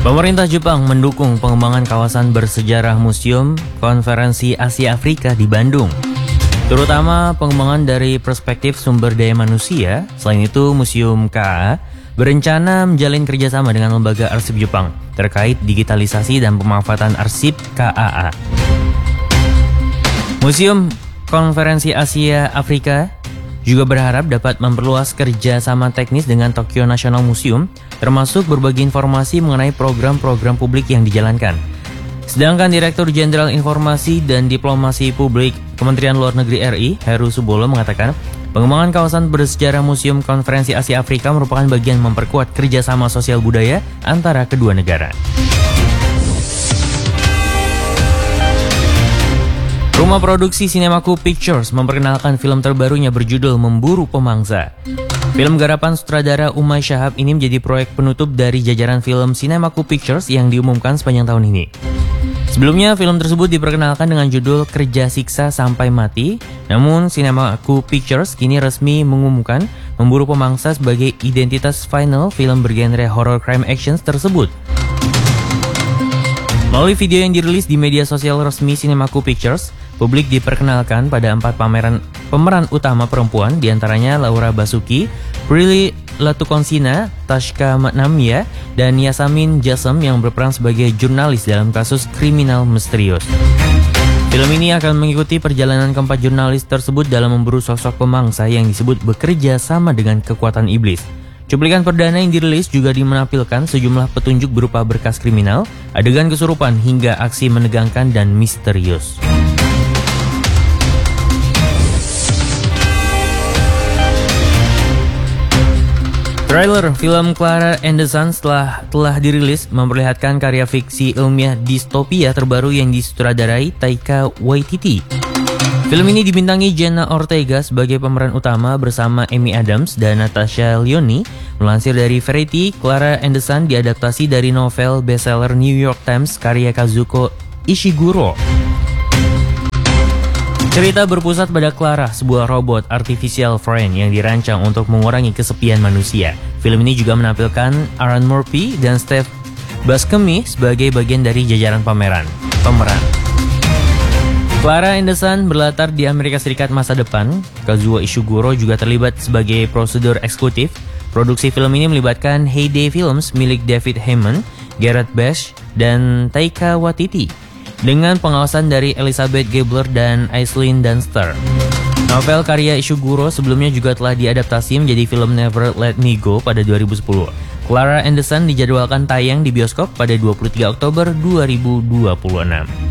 Pemerintah Jepang mendukung pengembangan kawasan bersejarah Museum Konferensi Asia Afrika di Bandung, terutama pengembangan dari perspektif sumber daya manusia. Selain itu, Museum KAA berencana menjalin kerjasama dengan lembaga arsip Jepang terkait digitalisasi dan pemanfaatan arsip KAA. Museum Konferensi Asia Afrika juga berharap dapat memperluas kerjasama teknis dengan Tokyo National Museum, termasuk berbagi informasi mengenai program-program publik yang dijalankan. Sedangkan Direktur Jenderal Informasi dan Diplomasi Publik Kementerian Luar Negeri RI, Heru Subolo, mengatakan pengembangan kawasan bersejarah Museum Konferensi Asia Afrika merupakan bagian memperkuat kerjasama sosial budaya antara kedua negara. Rumah produksi Sinemaku Pictures memperkenalkan film terbarunya berjudul Memburu Pemangsa. Film garapan sutradara Umay Shahab ini menjadi proyek penutup dari jajaran film Sinemaku Pictures yang diumumkan sepanjang tahun ini. Sebelumnya, film tersebut diperkenalkan dengan judul Kerja Siksa Sampai Mati, namun Sinemaku Pictures kini resmi mengumumkan Memburu Pemangsa sebagai identitas final film bergenre horror crime action tersebut. Melalui video yang dirilis di media sosial resmi Sinemaku Pictures, publik diperkenalkan pada 4 pemeran utama perempuan, diantaranya Laura Basuki, Prilly Latukonsina, Tashka Namia, dan Yasamin Jasem yang berperan sebagai jurnalis dalam kasus kriminal misterius. Film ini akan mengikuti perjalanan keempat jurnalis tersebut dalam memburu sosok pemangsa yang disebut bekerja sama dengan kekuatan iblis. Cuplikan perdana yang dirilis juga menampilkan sejumlah petunjuk berupa berkas kriminal, adegan kesurupan, hingga aksi menegangkan dan misterius. Trailer film Clara and the Sun telah dirilis, memperlihatkan karya fiksi ilmiah distopia terbaru yang disutradarai Taika Waititi. Film ini dibintangi Jenna Ortega sebagai pemeran utama bersama Amy Adams dan Natasha Lyonne. Melansir dari Variety, Clara and the Sun diadaptasi dari novel bestseller New York Times karya Kazuko Ishiguro. Cerita berpusat pada Clara, sebuah robot artificial friend yang dirancang untuk mengurangi kesepian manusia. Film ini juga menampilkan Aaron Murphy dan Steve Buscemi sebagai bagian dari jajaran pemeran. Clara and the Sun berlatar di Amerika Serikat masa depan. Kazuo Ishiguro juga terlibat sebagai prosedur eksekutif. Produksi film ini melibatkan Heyday Films milik David Heyman, Gareth Bash, dan Taika Waititi, dengan pengawasan dari Elizabeth Gabler dan Aislinn Dunster. Novel karya Ishiguro sebelumnya juga telah diadaptasi menjadi film Never Let Me Go pada 2010. Clara and the Sun dijadwalkan tayang di bioskop pada 23 Oktober 2026.